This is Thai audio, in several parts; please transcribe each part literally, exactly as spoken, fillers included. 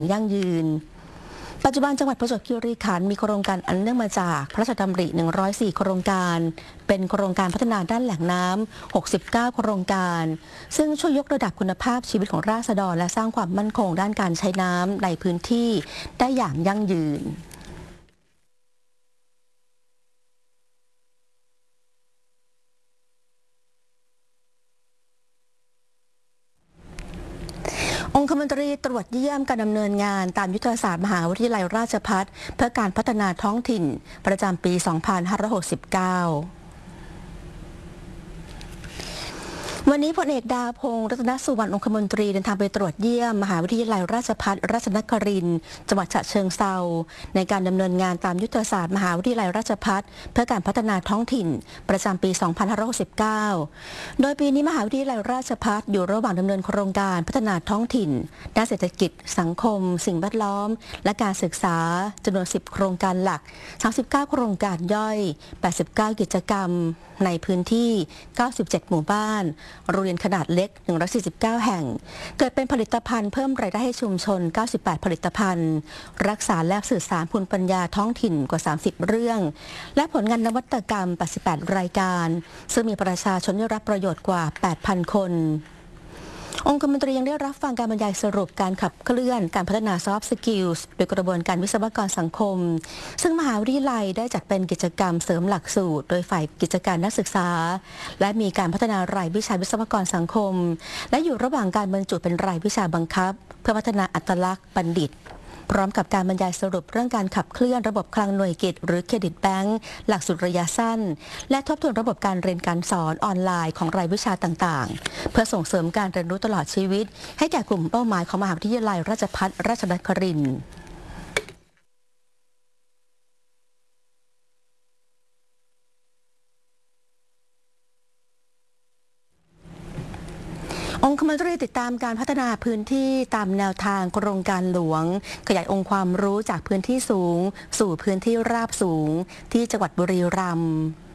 ยั่งยืนปัจจุบันจังหวัดประจวบคีรีขันธ์มีโครงการอันเนื่องมาจากพระราชดำริหนึ่งร้อยสี่โครงการเป็นโครงการพัฒนาด้านแหล่งน้ำหกสิบเก้าโครงการซึ่งช่วยยกระดับคุณภาพชีวิตของราษฎรและสร้างความมั่นคงด้านการใช้น้ำในพื้นที่ได้อย่างยั่งยืนองคมนตรีตรวจเยี่ยมการดำเนินงานตามยุทธศาสตร์มหาวิทยาลัยราชภัฏเพื่อการพัฒนาท้องถิ่นประจำปี สองพันห้าร้อยหกสิบเก้า วันนี้พลเอกดาพงษ์รัตนสุวรรณองคมนตรีเดินทางไปตรวจเยี่ยมมหาวิทยาลัยราชภัฏราชนครินทร์จังหวัดฉะเชิงเทราในการดำเนินงานตามยุทธศาสตร์มหาวิทยาลัยราชภัฏเพื่อการพัฒนาท้องถิ่นประจำปี สองพันห้าร้อยหกสิบเก้า โดยปีนี้มหาวิทยาลัยราชภัฏอยู่ระหว่างดำเนินโครงการพัฒนาท้องถิ่นด้านเศรษฐกิจสังคมสิ่งแวดล้อมและการศึกษาจำนวนสิบโครงการหลักสามสิบเก้าโครงการย่อยแปดสิบเก้ากิจกรรมในพื้นที่เก้าสิบเจ็ดหมู่บ้านโรงเรียนขนาดเล็กหนึ่งร้อยสี่สิบเก้าแห่งเกิดเป็นผลิตภัณฑ์เพิ่มรายได้ให้ชุมชนเก้าสิบแปดผลิตภัณฑ์รักษาและสื่อสารภูมิปัญญาท้องถิ่นกว่าสามสิบเรื่องและผลงานนวัตกรรมแปดสิบแปดรายการซึ่งมีประชาชนได้รับประโยชน์กว่า แปดพัน คนองคมนตรียังได้รับฟังการบรรยายสรุปการขับเคลื่อนการพัฒนา Soft Skills โดยกระบวนการวิศวกรสังคมซึ่งมหาวิทยาลัยได้จัดเป็นกิจกรรมเสริมหลักสูตรโดยฝ่ายกิจการนักศึกษาและมีการพัฒนารายวิชาวิศวกรสังคมและอยู่ระหว่างการบรรจุเป็นรายวิชาบังคับเพื่อพัฒนาอัตลักษณ์บัณฑิตพร้อมกับการบรรยายสรุปเรื่องการขับเคลื่อนระบบคลังหน่วยกิจหรือเครดิตแบงก์หลักสูตรระยะสั้นและทบทวนระบบการเรียนการสอนออนไลน์ของรายวิชาต่างๆเพื่อส่งเสริมการเรียนรู้ตลอดชีวิตให้แก่กลุ่มเป้าหมายของมหาวิทยาลัยราชภัฏราชนครินทร์องคมนตรีติดตามการพัฒนาพื้นที่ตามแนวทางโครงการหลวงขยายองค์ความรู้จากพื้นที่สูงสู่พื้นที่ราบสูงที่จังหวัดบุรีรัมย์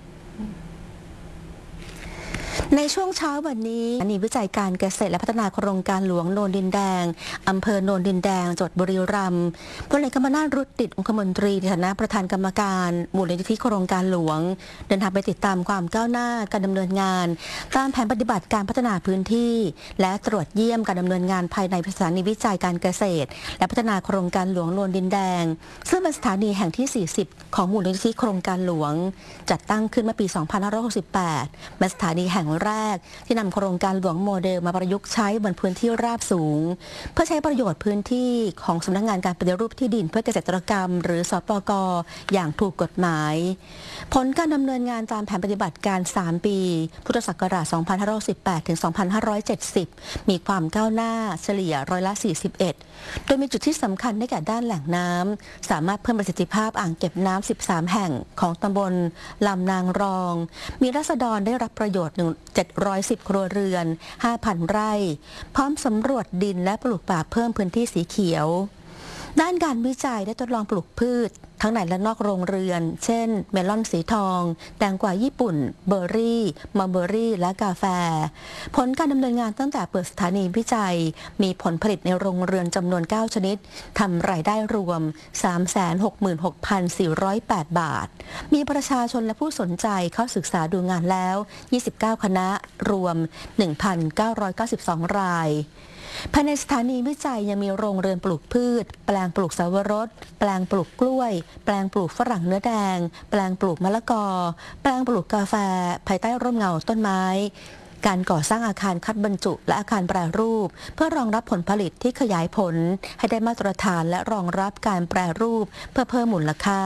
ในช่วงเช้าวันนี้สถานีวิจัยการเกษตรและพัฒนาโครงการหลวงโนนดินแดงอำเภอโนนดินแดงจังหวัดบุรีรัมย์พลเอกกมลนาถ รุตติองคมนตรีในฐานะประธานกรรมการมูลนิธิโครงการหลวงเดินทางไปติดตามความก้าวหน้าการดำเนินงานตามแผนปฏิบัติการพัฒนาพื้นที่และตรวจเยี่ยมการดำเนินงานภายในสถานีวิจัยการเกษตรและพัฒนาโครงการหลวงโนนดินแดงซึ่งเป็นสถานีแห่งที่สี่สิบของมูลนิธิโครงการหลวงจัดตั้งขึ้นเมื่อปี สองพันห้าร้อยหกสิบแปดเป็นสถานีแห่งแรกที่นำโครงการหลวงโมเดลมาประยุกต์ใช้บนพื้นที่ราบสูงเพื่อใช้ประโยชน์พื้นที่ของสำนักงานการปฏิรูปที่ดินเพื่อเกษตรกรรมหรือสปก.อย่างถูกกฎหมายผลการดำเนินงานตามแผนปฏิบัติการสามปีพุทธศักราช สองพันห้าร้อยสิบแปด ถึง สองพันห้าร้อยเจ็ดสิบ มีความก้าวหน้าเฉลี่ยร้อยละ สี่สิบเอ็ด โดยมีจุดที่สำคัญได้แก่ด้านแหล่งน้ำสามารถเพิ่มประสิทธิภาพอ่างเก็บน้ำ สิบสาม แห่งของตำบลลำนางรองมีราษฎรได้รับประโยชน์ เจ็ดร้อยสิบ ครัวเรือน ห้าพัน ไร่พร้อมสำรวจดินและปลูกป่าเพิ่มพื้นที่สีเขียวด้านการวิจัยได้ทดลองปลูกพืชทั้งในและนอกโรงเรือนเช่นเมลอนสีทองแตงกวาญี่ปุ่นเบอร์รี่มัลเบอร์รี่และกาแฟผลการดำเนินงานตั้งแต่เปิดสถานีวิจัยมีผลผลิตในโรงเรือนจำนวนเก้าชนิดทำรายได้รวม สามแสนหกหมื่นหกพันสี่ร้อยแปด บาทมีประชาชนและผู้สนใจเข้าศึกษาดูงานแล้วยี่สิบเก้าคณะรวม หนึ่งพันเก้าร้อยเก้าสิบสอง รายภายในสถานีวิจัยยังมีโรงเรือนปลูกพืชแปลงปลูกสาวรสแปลงปลูกกล้วยแปลงปลูกฝรั่งเนื้อแดงแปลงปลูกมะละกอแปลงปลูกกาแฟภายใต้ร่มเงาต้นไม้การก่อสร้างอาคารคัดบรรจุและอาคารแปรรูปเพื่อรองรับผลผลิตที่ขยายผลให้ได้มาตรฐานและรองรับการแปรรูปเพื่อเพิ่มมูลค่า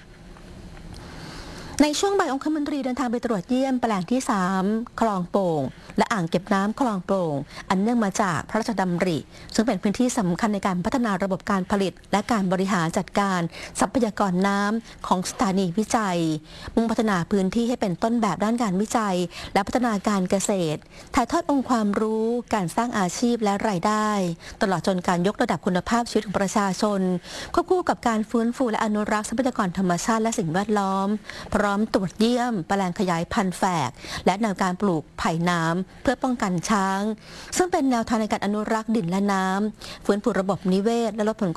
ในช่วงบ่ายองคมนตรีเดินทางไปตรวจเยี่ยมแปลงที่สามคลองโป่งและอ่างเก็บน้ำคลองโป่งอันเนื่องมาจากพระราชดำริซึ่งเป็นพื้นที่สำคัญในการพัฒนาระบบการผลิตและการบริหารจัดการทรัพยากรน้ำของสถานีวิจัยมุ่งพัฒนาพื้นที่ให้เป็นต้นแบบด้านการวิจัยและพัฒนาการเกษตรถ่ายทอดองค์ความรู้การสร้างอาชีพและรายได้ตลอดจนการยกระดับคุณภาพชีวิตของประชาชนควบคู่กับการฟื้นฟูและอนุรักษ์ทรัพยากรธรรมชาติและสิ่งแวดล้อมพร้อมตรวจเยี่ยมแปลงขยายพันธุ์แฝกและแนวการปลูกไผ่น้ำเพื่อป้องกันช้างซึ่งเป็นแนวทางในการอนุรักษ์ดินและน้ำฟื้นฟูระบบนิเวศและลดผล